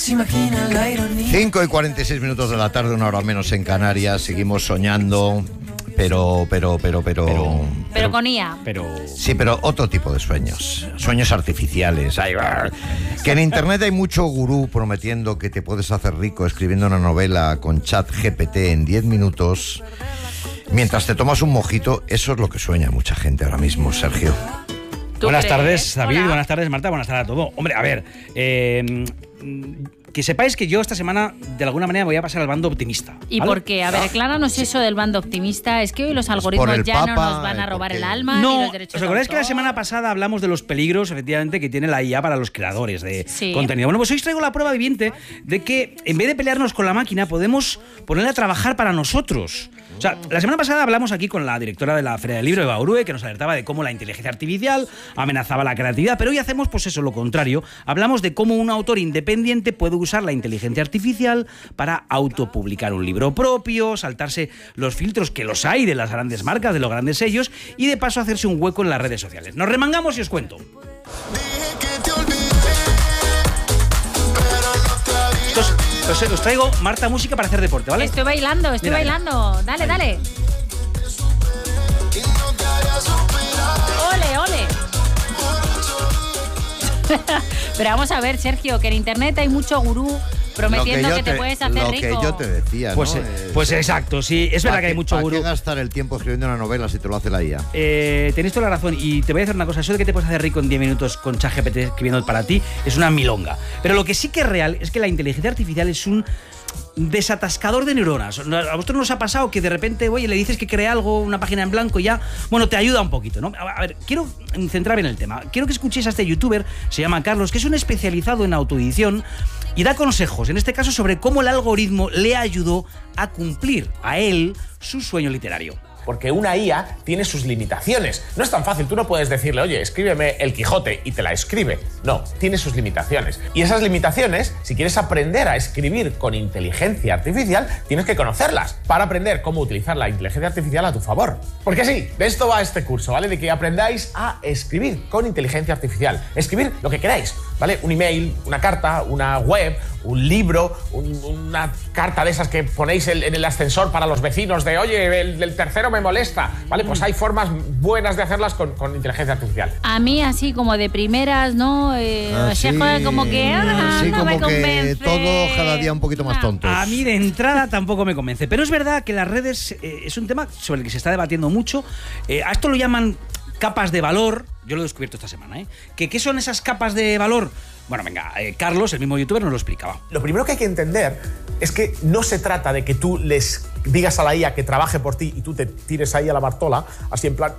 se imagina la ironía. 5:46 de la tarde, una hora menos en Canarias. Seguimos soñando, pero con IA. Sí, pero otro tipo de sueños. Sueños artificiales. Que en internet hay mucho gurú prometiendo que te puedes hacer rico escribiendo una novela con ChatGPT en 10 minutos. Mientras te tomas un mojito, eso es lo que sueña mucha gente ahora mismo, Sergio. Buenas tardes, David. Hola. Buenas tardes, Marta. Buenas tardes a todo. Hombre, a ver, que sepáis que yo esta semana, de alguna manera, voy a pasar al bando optimista. ¿Y ¿vale? por qué? A ver, acláranos eso del bando optimista. Es que hoy los algoritmos el ya no Papa, nos van a robar el alma ni No, los derechos ¿os de acordáis que la autor? semana pasada hablamos de los peligros, efectivamente, que tiene la IA para los creadores de Sí. contenido? Bueno, pues hoy os traigo la prueba viviente de que, en vez de pelearnos con la máquina, podemos ponerla a trabajar para nosotros. O sea, la semana pasada hablamos aquí con la directora de la Feria del Libro, Eva Urue, que nos alertaba de cómo la inteligencia artificial amenazaba la creatividad, pero hoy hacemos pues eso, lo contrario. Hablamos de cómo un autor independiente puede usar la inteligencia artificial para autopublicar un libro propio, saltarse los filtros que los hay de las grandes marcas, de los grandes sellos, y de paso hacerse un hueco en las redes sociales. Nos remangamos y os cuento. Entonces, os traigo, Marta, música para hacer deporte, ¿vale? Estoy bailando. Mira. Dale. Ole, ole. Pero vamos a ver, Sergio, que en internet hay mucho gurú prometiendo que te puedes hacer lo rico. que yo te decía, Pues, ¿no? pues exacto, sí. Es verdad que hay mucho ¿Para gurú. qué gastar el tiempo escribiendo una novela si te lo hace la IA? Tenéis toda la razón. Y te voy a decir una cosa. Eso de que te puedes hacer rico en 10 minutos con ChatGPT escribiendo para ti es una milonga. Pero lo que sí que es real es que la inteligencia artificial es un desatascador de neuronas. A vosotros nos ha pasado que de repente, oye, le dices que cree algo, una página en blanco y ya, bueno, te ayuda un poquito, ¿no? A ver, quiero centrarme en el tema. Quiero que escuchéis a este youtuber, se llama Carlos, que es un especializado en autoedición y da consejos, en este caso, sobre cómo el algoritmo le ayudó a cumplir a él su sueño literario. Porque una IA tiene sus limitaciones. No es tan fácil, tú no puedes decirle, oye, escríbeme El Quijote y te la escribe. No, tiene sus limitaciones. Y esas limitaciones, si quieres aprender a escribir con inteligencia artificial, tienes que conocerlas para aprender cómo utilizar la inteligencia artificial a tu favor. Porque sí, de esto va este curso, ¿vale? De que aprendáis a escribir con inteligencia artificial. Escribir lo que queráis, ¿vale? Un email, una carta, una web, un libro, una carta de esas que ponéis en el ascensor para los vecinos de, oye, el tercero me molesta, ¿vale? Pues hay formas buenas de hacerlas con inteligencia artificial. A mí así como de primeras, ¿no? Así, como que así no como me que convence. todo cada día un poquito más tontos. A mí de entrada tampoco me convence. Pero es verdad que las redes es un tema sobre el que se está debatiendo mucho. A esto lo llaman capas de valor. Yo lo he descubierto esta semana, ¿eh? ¿Qué son esas capas de valor? Bueno, venga, Carlos, el mismo youtuber, nos lo explicaba. Lo primero que hay que entender es que no se trata de que tú les digas a la IA que trabaje por ti y tú te tires ahí a la Bartola, así en plan,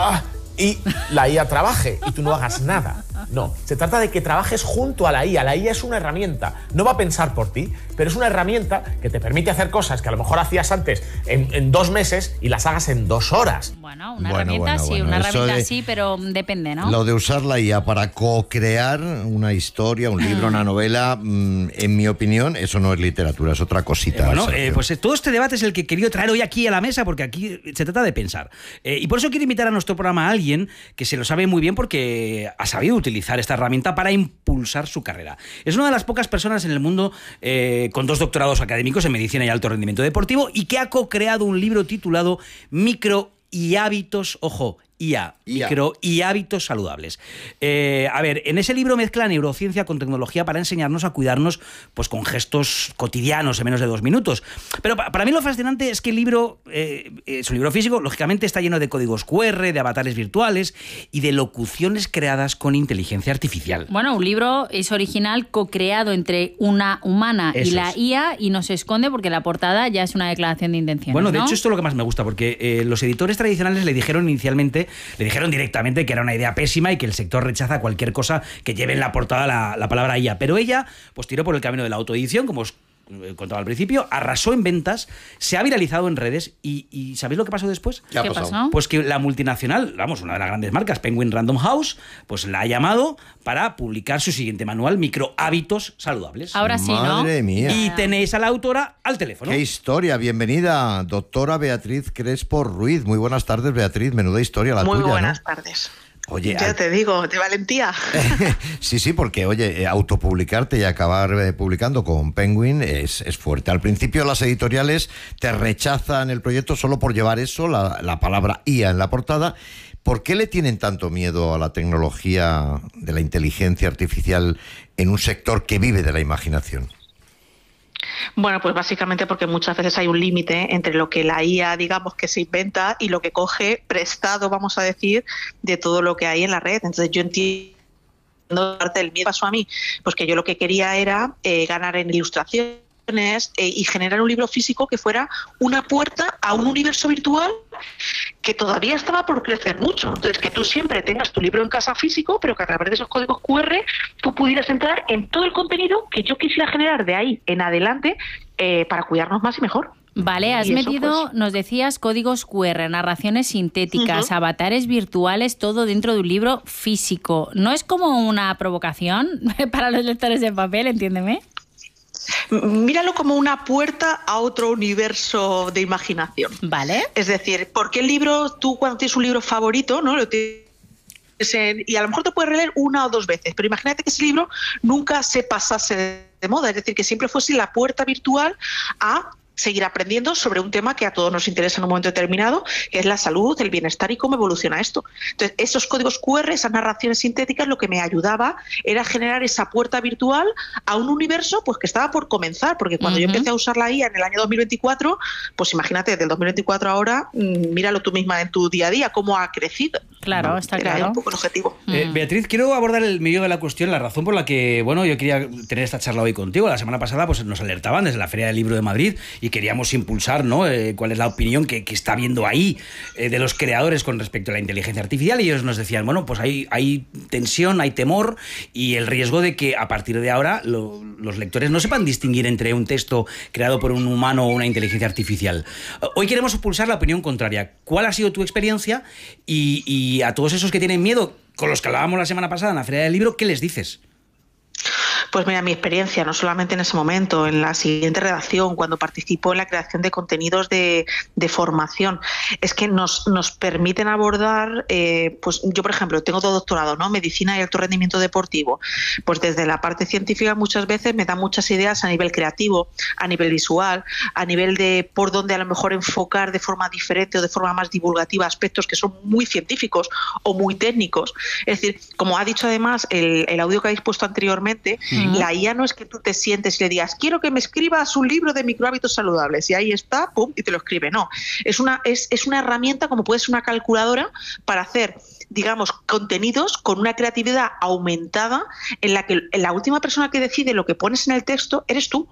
y la IA trabaje y tú no hagas nada. No, se trata de que trabajes junto a la IA. La IA es una herramienta, no va a pensar por ti, pero es una herramienta que te permite hacer cosas que a lo mejor hacías antes en 2 meses y las hagas en 2 horas. Bueno, una herramienta sí, una herramienta sí, pero depende, ¿no? Lo de usar la IA para co-crear una historia, un libro, una novela, en mi opinión, eso no es literatura, es otra cosita. Pues todo este debate es el que he querido traer hoy aquí a la mesa, porque aquí se trata de pensar. Y por eso quiero invitar a nuestro programa a alguien que se lo sabe muy bien porque ha sabido utilizar esta herramienta para impulsar su carrera. Es una de las pocas personas en el mundo con 2 doctorados académicos en medicina y alto rendimiento deportivo y que ha co-creado un libro titulado Micro y hábitos, ojo, IA, micro y hábitos saludables. A ver, en ese libro mezcla neurociencia con tecnología para enseñarnos a cuidarnos pues con gestos cotidianos en menos de 2 minutos. Pero para mí lo fascinante es que el libro, es un libro físico, lógicamente está lleno de códigos QR, de avatares virtuales y de locuciones creadas con inteligencia artificial. Bueno, un libro es original, co-creado entre una humana y la IA y no se esconde porque la portada ya es una declaración de intenciones. Bueno, de ¿no? hecho esto es lo que más me gusta porque los editores tradicionales le dijeron directamente que era una idea pésima y que el sector rechaza cualquier cosa que lleve en la portada la palabra IA. Pero ella pues tiró por el camino de la autoedición, como os contaba al principio, arrasó en ventas, se ha viralizado en redes y ¿sabéis lo que pasó después? ¿Qué pasó? Pues que la multinacional, vamos, una de las grandes marcas, Penguin Random House, pues la ha llamado para publicar su siguiente manual, Micro Hábitos Saludables. Ahora sí, ¿no? Madre mía. Y tenéis a la autora al teléfono. ¡Qué historia! Bienvenida, doctora Beatriz Crespo Ruiz. Muy buenas tardes, Beatriz. Menuda historia la tuya, Muy buenas ¿no? tardes. Oye, ya te digo, de valentía. Sí, porque, oye, autopublicarte y acabar publicando con Penguin es fuerte. Al principio las editoriales te rechazan el proyecto solo por llevar eso, la palabra IA en la portada. ¿Por qué le tienen tanto miedo a la tecnología de la inteligencia artificial en un sector que vive de la imaginación? Bueno, pues básicamente porque muchas veces hay un límite entre lo que la IA, digamos, que se inventa y lo que coge prestado, vamos a decir, de todo lo que hay en la red. Entonces yo entiendo parte del miedo. Pasó a mí, pues que yo lo que quería era ganar en ilustraciones y generar un libro físico que fuera una puerta a un universo virtual que todavía estaba por crecer mucho. Entonces, que tú siempre tengas tu libro en casa físico, pero que a través de esos códigos QR tú pudieras entrar en todo el contenido que yo quisiera generar de ahí en adelante para cuidarnos más y mejor. Vale, has metido, pues, nos decías, códigos QR, narraciones sintéticas, avatares virtuales, todo dentro de un libro físico. ¿No es como una provocación para los lectores de papel, entiéndeme? Míralo como una puerta a otro universo de imaginación. Vale. Es decir, porque el libro, tú cuando tienes un libro favorito, ¿no? Y a lo mejor te puedes releer una o dos veces, pero imagínate que ese libro nunca se pasase de moda, es decir, que siempre fuese la puerta virtual a seguir aprendiendo sobre un tema que a todos nos interesa en un momento determinado, que es la salud, el bienestar y cómo evoluciona esto. Entonces, esos códigos QR, esas narraciones sintéticas, lo que me ayudaba era generar esa puerta virtual a un universo pues que estaba por comenzar, porque cuando yo empecé a usar la IA en el año 2024, pues imagínate, desde el 2024 a ahora, míralo tú misma en tu día a día, cómo ha crecido. Claro, está era claro. un poco el objetivo. Beatriz, quiero abordar el medio de la cuestión, la razón por la que, bueno, yo quería tener esta charla hoy contigo. La semana pasada pues nos alertaban desde la Feria del Libro de Madrid y queríamos impulsar, ¿no? Cuál es la opinión que está habiendo ahí de los creadores con respecto a la inteligencia artificial, y ellos nos decían, bueno, pues hay tensión, hay temor y el riesgo de que a partir de ahora los lectores no sepan distinguir entre un texto creado por un humano o una inteligencia artificial. Hoy queremos impulsar la opinión contraria. ¿Cuál ha sido tu experiencia? Y a todos esos que tienen miedo, con los que hablábamos la semana pasada en la Feria del Libro, ¿qué les dices? Pues mira, mi experiencia, no solamente en ese momento, en la siguiente redacción, cuando participo en la creación de contenidos de formación, es que nos permiten abordar, pues yo por ejemplo tengo todo doctorado, ¿no? Medicina y alto rendimiento deportivo, pues desde la parte científica muchas veces me dan muchas ideas a nivel creativo, a nivel visual, a nivel de por dónde a lo mejor enfocar de forma diferente o de forma más divulgativa aspectos que son muy científicos o muy técnicos. Es decir, como ha dicho además el audio que habéis puesto anteriormente, la IA no es que tú te sientes y le digas quiero que me escribas un libro de microhábitos saludables y ahí está, pum, y te lo escribe. No, es una herramienta como puede ser una calculadora para hacer, digamos, contenidos con una creatividad aumentada en la que la última persona que decide lo que pones en el texto eres tú.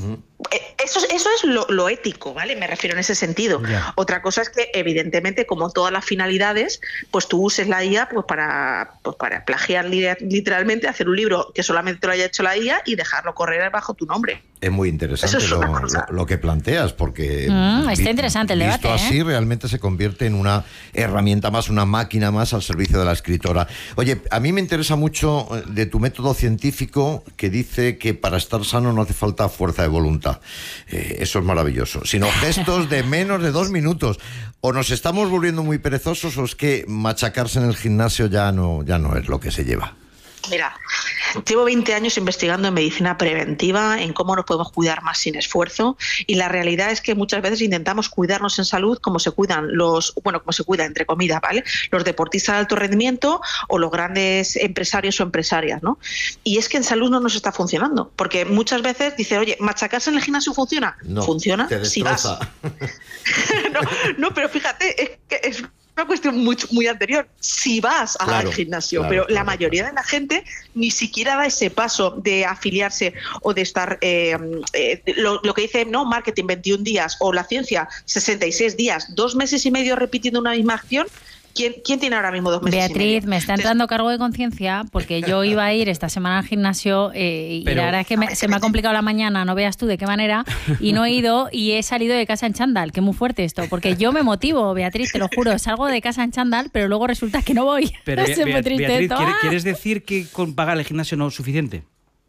Eso es lo ético, ¿vale? Me refiero en ese sentido. Yeah. Otra cosa es que, evidentemente, como todas las finalidades, pues tú uses la IA pues para plagiar literalmente, hacer un libro que solamente te lo haya hecho la IA y dejarlo correr bajo tu nombre. Es muy interesante lo que planteas, porque está interesante el debate. Visto así, realmente se convierte en una herramienta más, una máquina más al servicio de la escritora. Oye, a mí me interesa mucho de tu método científico que dice que para estar sano no hace falta fuerza de voluntad. Eso es maravilloso. Sino gestos de menos de 2 minutos. O nos estamos volviendo muy perezosos o es que machacarse en el gimnasio ya no es lo que se lleva. Mira, llevo 20 años investigando en medicina preventiva, en cómo nos podemos cuidar más sin esfuerzo, y la realidad es que muchas veces intentamos cuidarnos en salud como se cuidan como se cuida entre comillas, ¿vale? Los deportistas de alto rendimiento o los grandes empresarios o empresarias, ¿no? Y es que en salud no nos está funcionando, porque muchas veces dice, oye, ¿machacarse en el gimnasio funciona? No, funciona si vas. no, pero fíjate, es que es una cuestión muy anterior. Si vas al gimnasio, pero la mayoría de la gente ni siquiera da ese paso de afiliarse o de estar lo que dice marketing 21 días o la ciencia 66 días, 2 meses y medio repitiendo una misma acción. ¿Quién tiene ahora mismo 2 meses Beatriz, y medio? Me está entrando cargo de conciencia porque yo iba a ir esta semana al gimnasio y la verdad es que se me ha complicado la mañana, no veas tú de qué manera, y no he ido y he salido de casa en chándal, que es muy fuerte esto, porque yo me motivo, Beatriz, te lo juro, salgo de casa en chándal, pero luego resulta que no voy. Pero es muy triste Beatriz, esto. ¿quieres decir que con pagar el gimnasio no es suficiente?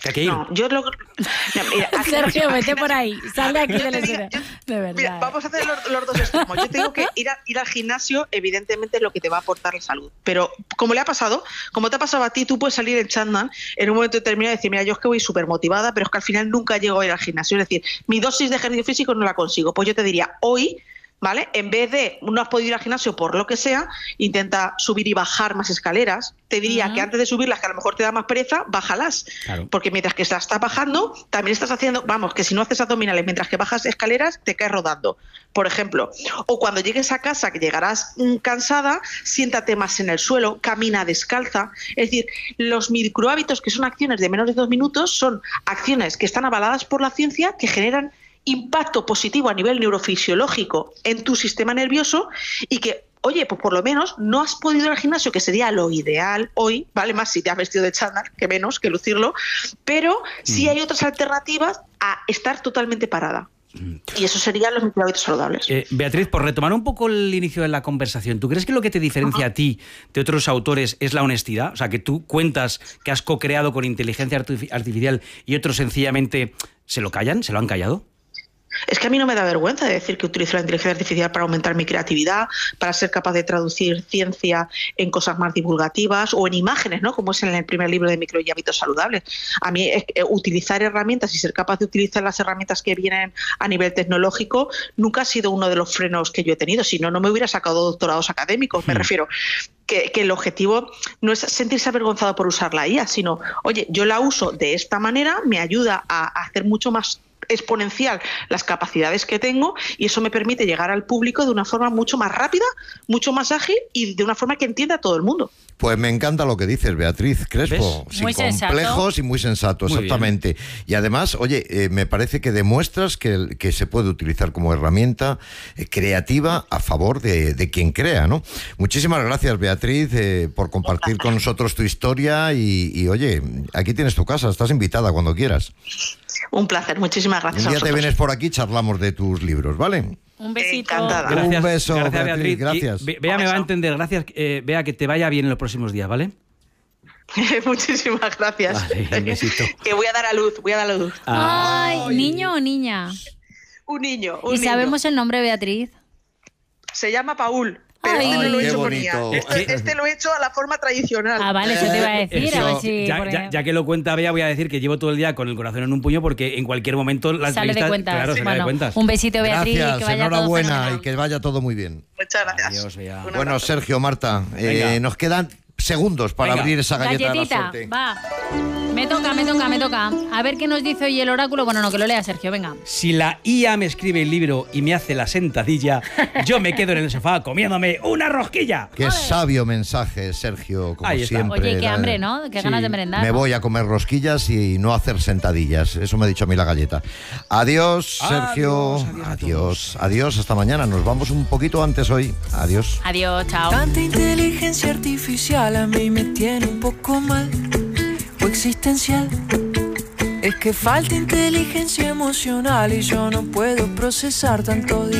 Que hay que ir. No, yo lo... No, mira, Sergio, vete por ahí. Sal de aquí del escenario. De verdad. Mira, vamos a hacer los dos extremos. Yo te digo que ir al gimnasio, evidentemente, es lo que te va a aportar la salud. Pero como te ha pasado a ti, tú puedes salir en chándal en un momento determinado y decir, mira, yo es que voy súper motivada, pero es que al final nunca llego a ir al gimnasio. Es decir, mi dosis de ejercicio físico no la consigo. Pues yo te diría, hoy, ¿vale? En vez de no has podido ir al gimnasio por lo que sea, intenta subir y bajar más escaleras. Te diría que antes de subirlas, que a lo mejor te da más pereza, bájalas. Claro. Porque mientras que estás bajando, también estás haciendo, vamos, que si no haces abdominales mientras que bajas escaleras, te caes rodando, por ejemplo. O cuando llegues a casa, que llegarás cansada, siéntate más en el suelo, camina descalza. Es decir, los microhábitos, que son acciones de menos de 2 minutos, son acciones que están avaladas por la ciencia, que generan impacto positivo a nivel neurofisiológico en tu sistema nervioso y que, oye, pues por lo menos no has podido ir al gimnasio, que sería lo ideal hoy, vale más si te has vestido de chándal, que menos, que lucirlo, pero sí hay otras alternativas a estar totalmente parada. Y eso serían los microhábitos saludables. Beatriz, por retomar un poco el inicio de la conversación, ¿tú crees que lo que te diferencia a ti de otros autores es la honestidad? O sea, que tú cuentas que has co-creado con inteligencia artificial y otros sencillamente se lo callan, se lo han callado. Es que a mí no me da vergüenza de decir que utilizo la inteligencia artificial para aumentar mi creatividad, para ser capaz de traducir ciencia en cosas más divulgativas o en imágenes, ¿no? Como es en el primer libro de Micro y Hábitos Saludables. A mí utilizar herramientas y ser capaz de utilizar las herramientas que vienen a nivel tecnológico nunca ha sido uno de los frenos que yo he tenido. Si no, no me hubiera sacado doctorados académicos. Me refiero que el objetivo no es sentirse avergonzado por usar la IA, sino, oye, yo la uso de esta manera, me ayuda a hacer mucho más exponencial las capacidades que tengo y eso me permite llegar al público de una forma mucho más rápida, mucho más ágil y de una forma que entienda a todo el mundo. Pues me encanta lo que dices, Beatriz Crespo. ¿Ves? Sin Muy complejos y muy sensato, muy exactamente. Bien. Y además, oye, me parece que demuestras que se puede utilizar como herramienta creativa a favor de quien crea, ¿no? Muchísimas gracias, Beatriz, por compartir con nosotros tu historia y, oye, aquí tienes tu casa, estás invitada cuando quieras. Un placer, muchísimas gracias. Un día te vienes por aquí, charlamos de tus libros, ¿vale? Un besito. Encantada. Gracias, un beso, gracias, Beatriz. Gracias. Bea me va a entender. Gracias, Bea, que te vaya bien en los próximos días, ¿vale? Muchísimas gracias. Vale, un besito. Que voy a dar a luz. Ay, ¿niño o niña? Un niño. ¿Y sabemos el nombre, Beatriz? Se llama Paul. Pero Ay, no lo he qué hecho bonito. con IA. Este lo he hecho a la forma tradicional. Ah, vale, eso te iba a decir. Eso, a ver si ya que lo cuenta Bea, voy a decir que llevo todo el día con el corazón en un puño porque en cualquier momento la sale de entrevista... cuentas. Claro, sale de cuentas. Un besito, Beatriz. Gracias, que vaya enhorabuena todo y que vaya todo muy bien. Muchas gracias. Adiós, Bea. Bueno, Sergio, Marta, nos quedan segundos para abrir esa galleta de la suerte. Va. Me toca. A ver qué nos dice hoy el oráculo. Bueno, no, que lo lea Sergio, venga. Si la IA me escribe el libro y me hace la sentadilla, yo me quedo en el sofá comiéndome una rosquilla. Qué sabio mensaje, Sergio, como Ahí está. siempre. Oye, qué hambre, ¿no? Qué ganas de merendar. Me voy a comer rosquillas y no hacer sentadillas. Eso me ha dicho a mí la galleta. Adiós, Sergio. Adiós, hasta mañana. Nos vamos un poquito antes hoy. Adiós. Adiós, chao. Tanta inteligencia artificial a mí me tiene un poco mal o existencial. Es que falta inteligencia emocional y yo no puedo procesar tanto